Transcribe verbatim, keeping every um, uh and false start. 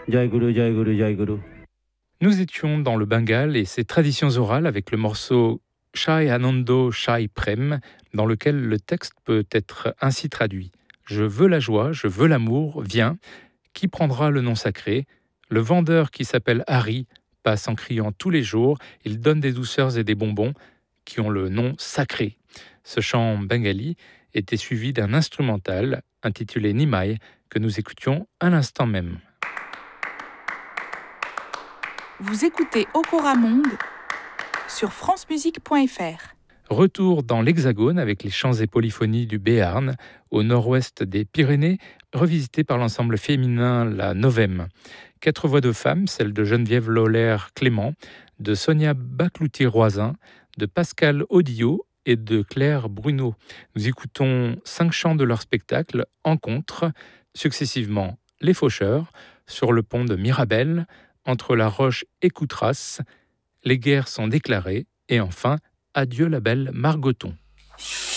Jai Guru, Jai Guru, Jai Guru. Nous étions dans le Bengale et ses traditions orales avec le morceau Shai Anando Shai Prem, dans lequel le texte peut être ainsi traduit. Je veux la joie, je veux l'amour, viens. Qui prendra le nom sacré? Le vendeur qui s'appelle Hari passe en criant tous les jours. Il donne des douceurs et des bonbons qui ont le nom sacré. Ce chant bengali était suivi d'un instrumental intitulé Nimai que nous écoutions à l'instant même. Vous écoutez Okora Monde sur francemusique point f r. Retour dans l'Hexagone avec les chants et polyphonies du Béarn, au nord-ouest des Pyrénées, revisité par l'ensemble féminin La Novem. Quatre voix de femmes, celles de Geneviève Loller-Clément, de Sonia Baclouti-Roisin, de Pascal Audio et de Claire Bruno. Nous écoutons cinq chants de leur spectacle Encontre, successivement Les Faucheurs, sur le pont de Mirabel, entre La Roche et Coutras, Les guerres sont déclarées, et enfin Adieu la belle Margoton.